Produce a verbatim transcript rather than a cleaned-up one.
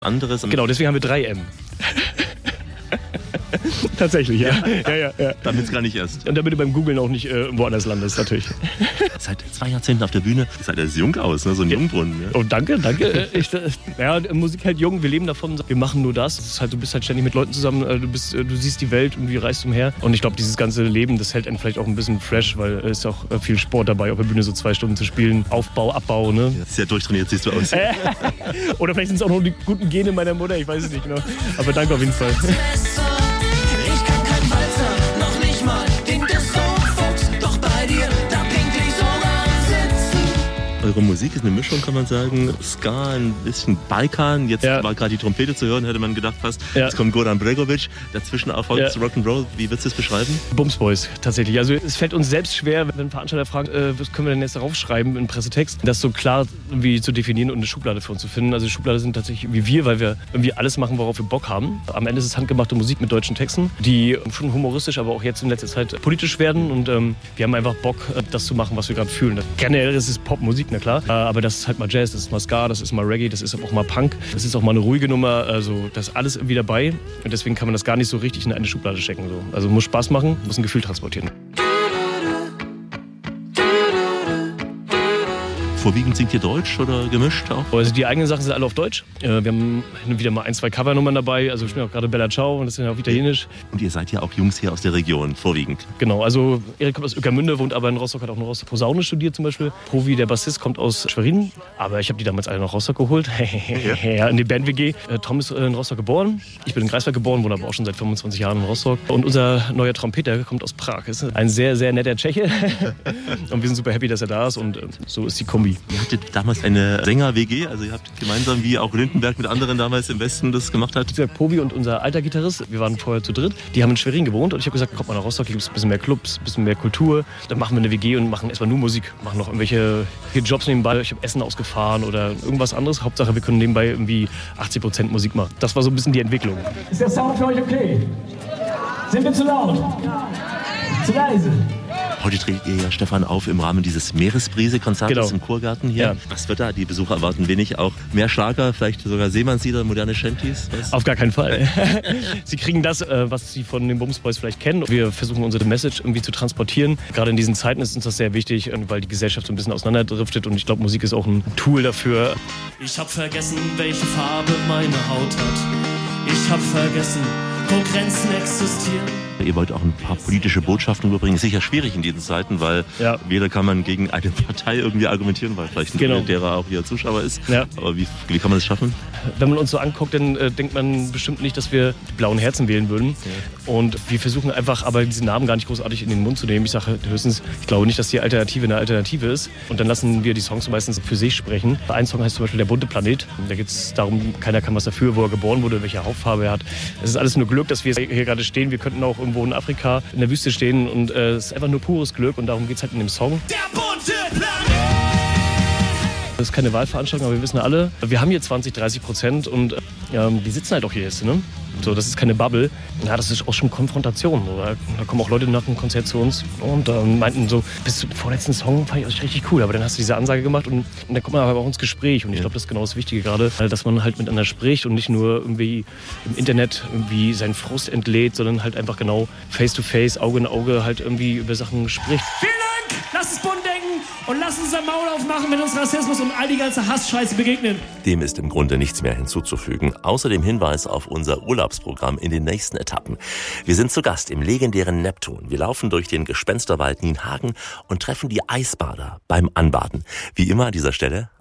anderes. Genau, deswegen haben wir drei M. Tatsächlich, ja. ja, ja, ja. Damit es gar nicht erst. Und damit du beim Googlen auch nicht äh, woanders landest, natürlich. Seit zwei Jahrzehnten auf der Bühne. Ihr seid jetzt jung aus, ne? So ein ja. Jungbrunnen. Ja. Oh, danke, danke. Ich, ja, Musik hält jung, wir leben davon. Wir machen nur das. das ist halt, du bist halt ständig mit Leuten zusammen, du, bist, du siehst die Welt und reist umher. Und ich glaube, dieses ganze Leben, das hält einen vielleicht auch ein bisschen fresh, weil es ist auch viel Sport dabei, auf der Bühne so zwei Stunden zu spielen. Aufbau, Abbau, ne? Ja, sehr durchtrainiert siehst du aus. Oder vielleicht sind es auch noch die guten Gene meiner Mutter, ich weiß es nicht genau. Aber danke auf jeden Fall. Eure Musik ist eine Mischung, kann man sagen. Ska, ein bisschen Balkan. Jetzt ja. war gerade die Trompete zu hören, hätte man gedacht fast. Ja. Jetzt kommt Goran Bregovic. Dazwischen erfolgt ja. Rock'n'Roll. Wie würdest du das beschreiben? Bumsboys, tatsächlich. Also es fällt uns selbst schwer, wenn Veranstalter fragen, äh, was können wir denn jetzt darauf schreiben in Pressetext, das so klar irgendwie zu definieren und eine Schublade für uns zu finden. Also die Schublade sind tatsächlich wie wir, weil wir irgendwie alles machen, worauf wir Bock haben. Am Ende ist es handgemachte Musik mit deutschen Texten, die schon humoristisch, aber auch jetzt in letzter Zeit politisch werden. Und ähm, wir haben einfach Bock, das zu machen, was wir gerade fühlen. Generell ist es Popmusik, na klar. Aber das ist halt mal Jazz, das ist mal Ska, das ist mal Reggae, das ist auch mal Punk. Das ist auch mal eine ruhige Nummer. Also das ist alles irgendwie dabei. Und deswegen kann man das gar nicht so richtig in eine Schublade stecken. So. Also muss Spaß machen, muss ein Gefühl transportieren. Vorwiegend singt ihr Deutsch oder gemischt auch? Also die eigenen Sachen sind alle auf Deutsch. Wir haben hin und wieder mal ein, zwei Covernummern dabei. Also ich spiele auch gerade Bella Ciao und das ist ja auf Italienisch. Und ihr seid ja auch Jungs hier aus der Region, vorwiegend. Genau, also Erik kommt aus Ueckermünde, wohnt aber in Rostock, hat auch noch Rostock Posaune studiert zum Beispiel. Provi, der Bassist, kommt aus Schwerin. Aber ich habe die damals alle nach Rostock geholt. Ja, in die Band-W G. Tom ist in Rostock geboren. Ich bin in Greifswald geboren, wohne aber auch schon seit fünfundzwanzig Jahren in Rostock. Und unser neuer Trompeter kommt aus Prag. Ist ein sehr, sehr netter Tscheche. Und wir sind super happy, dass er da ist. Und so ist die Kombi. Ihr hattet damals eine Sänger-W G, also ihr habt gemeinsam, wie auch Lindenberg mit anderen damals im Westen das gemacht hat. Der Povi und unser alter Gitarrist, wir waren vorher zu dritt, die haben in Schwerin gewohnt und ich habe gesagt, kommt mal nach Rostock, hier gibt es ein bisschen mehr Clubs, ein bisschen mehr Kultur. Dann machen wir eine W G und machen erstmal nur Musik, machen noch irgendwelche Jobs nebenbei. Ich habe Essen ausgefahren oder irgendwas anderes. Hauptsache, wir können nebenbei irgendwie achtzig Prozent Musik machen. Das war so ein bisschen die Entwicklung. Ist der Sound für euch okay? Sind wir zu laut? Zu leise? Heute tretet ihr ja, Stefan, auf im Rahmen dieses Meeresbrise-Konzertes genau. im Kurgarten hier. Ja. Was wird da? Die Besucher erwarten wenig, auch mehr Schlager, vielleicht sogar Seemannslieder, moderne Shanties? Was? Auf gar keinen Fall. Sie kriegen das, was Sie von den Bumsboys vielleicht kennen. Wir versuchen unsere Message irgendwie zu transportieren. Gerade in diesen Zeiten ist uns das sehr wichtig, weil die Gesellschaft so ein bisschen auseinanderdriftet und ich glaube, Musik ist auch ein Tool dafür. Ich hab vergessen, welche Farbe meine Haut hat. Ich hab vergessen, wo Grenzen existieren. Ihr wollt auch ein paar politische Botschaften überbringen. Sicher schwierig in diesen Zeiten, weil ja. weder kann man gegen eine Partei irgendwie argumentieren, weil vielleicht ein genau. derer auch hier Zuschauer ist. Ja. Aber wie, wie kann man das schaffen? Wenn man uns so anguckt, dann äh, denkt man bestimmt nicht, dass wir die blauen Herzen wählen würden. Ja. Und wir versuchen einfach, aber diesen Namen gar nicht großartig in den Mund zu nehmen. Ich sage höchstens, ich glaube nicht, dass die Alternative eine Alternative ist. Und dann lassen wir die Songs meistens für sich sprechen. Ein Song heißt zum Beispiel Der bunte Planet. Da geht es darum, keiner kann was dafür, wo er geboren wurde, welche Hautfarbe er hat. Es ist alles nur Glück, dass wir hier gerade stehen. Wir könnten auch irgendwo in Afrika in der Wüste stehen und äh, es ist einfach nur pures Glück und darum geht es halt in dem Song. Der bunte Planet! Das ist keine Wahlveranstaltung, aber wir wissen alle, wir haben hier zwanzig, dreißig Prozent und äh, die sitzen halt auch hier jetzt, ne? So, das ist keine Bubble. Ja, das ist auch schon Konfrontation. Oder? Da kommen auch Leute nach dem Konzert zu uns und äh, meinten so, bis zum vorletzten Song fand ich euch richtig cool, aber dann hast du diese Ansage gemacht und, und dann kommt man aber auch ins Gespräch und ich glaube, das ist genau das Wichtige gerade, dass man halt miteinander spricht und nicht nur irgendwie im Internet irgendwie seinen Frust entlädt, sondern halt einfach genau face to face, Auge in Auge halt irgendwie über Sachen spricht. Vielen Dank! Lasst uns bunt denken und lasst uns ein Maul aufmachen, wenn uns Rassismus und all die ganze Hassscheiße begegnen. Dem ist im Grunde nichts mehr hinzuzufügen, außer dem Hinweis auf unser Urlaubsprogramm in den nächsten Etappen. Wir sind zu Gast im legendären Neptun. Wir laufen durch den Gespensterwald Nienhagen und treffen die Eisbader beim Anbaden. Wie immer an dieser Stelle